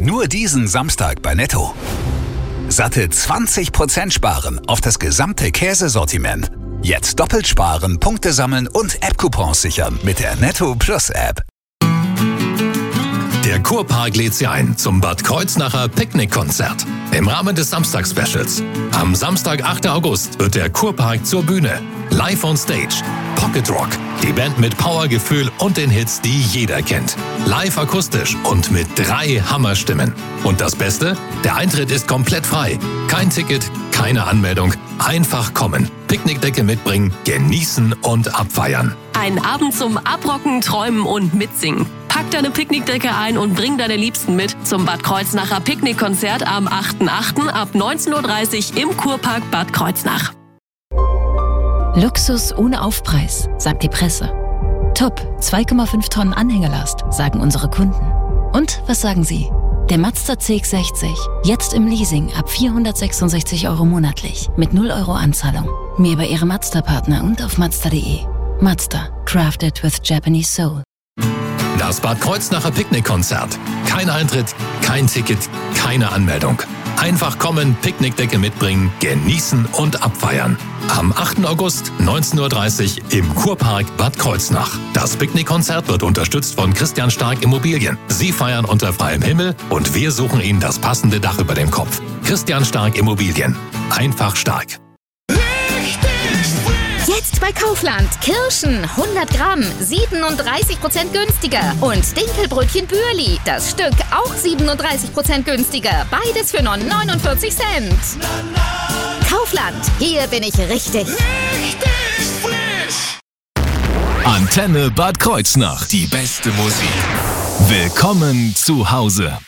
Nur diesen Samstag bei Netto. Satte 20% sparen auf das gesamte Käsesortiment. Jetzt doppelt sparen, Punkte sammeln und App-Coupons sichern mit der Netto Plus App. Der Kurpark lädt Sie ein zum Bad Kreuznacher Picknickkonzert im Rahmen des Samstagsspecials. Am Samstag, 8. August, wird der Kurpark zur Bühne. Live on Stage. Pocket Rock. Die Band mit Powergefühl und den Hits, die jeder kennt. Live akustisch und mit 3 Hammerstimmen. Und das Beste? Der Eintritt ist komplett frei. Kein Ticket, keine Anmeldung. Einfach kommen. Picknickdecke mitbringen, genießen und abfeiern. Ein Abend zum Abrocken, Träumen und Mitsingen. Pack deine Picknickdecke ein und bring deine Liebsten mit zum Bad Kreuznacher Picknickkonzert am 8.8. ab 19.30 Uhr im Kurpark Bad Kreuznach. Luxus ohne Aufpreis, sagt die Presse. Top, 2,5 Tonnen Anhängelast, sagen unsere Kunden. Und was sagen Sie? Der Mazda CX-60, jetzt im Leasing ab 466 € monatlich, mit 0 € Anzahlung. Mehr bei Ihrem Mazda-Partner und auf Mazda.de. Mazda, crafted with Japanese soul. Das Bad Kreuznacher Picknickkonzert. Kein Eintritt, kein Ticket, keine Anmeldung. Einfach kommen, Picknickdecke mitbringen, genießen und abfeiern. Am 8. August, 19.30 Uhr im Kurpark Bad Kreuznach. Das Picknickkonzert wird unterstützt von Christian Stark Immobilien. Sie feiern unter freiem Himmel und wir suchen Ihnen das passende Dach über dem Kopf. Christian Stark Immobilien. Einfach stark. Jetzt bei Kaufland. Kirschen 100 Gramm, 37% günstiger. Und Dinkelbrötchen Bürli. Das Stück auch 37% günstiger. Beides für nur 49 Cent. Kaufland. Hier bin ich richtig. Antenne Bad Kreuznach. Die beste Musik. Willkommen zu Hause.